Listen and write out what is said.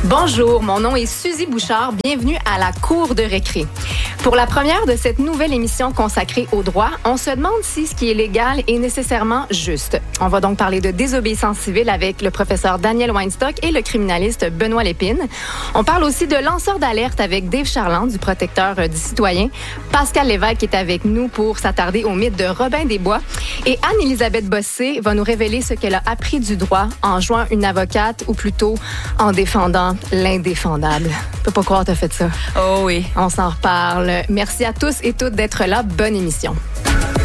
Bonjour, mon nom est Suzy Bouchard. Bienvenue à la Cour de récré. Pour la première de cette nouvelle émission consacrée au droit, on se demande si ce qui est légal est nécessairement juste. On va donc parler de désobéissance civile avec le professeur Daniel Weinstock et le criminaliste Benoît Lépine. On parle aussi de lanceur d'alerte avec Dave Charland, du protecteur du citoyen. Pascal Lévesque est avec nous pour s'attarder au mythe de Robin des Bois. Et Anne-Élisabeth Bossé va nous révéler ce qu'elle a appris du droit en jouant une avocate, ou plutôt en défendant l'indéfendable. Je peux pas croire que t'as fait ça. Oh oui. On s'en reparle. Merci à tous et toutes d'être là. Bonne émission.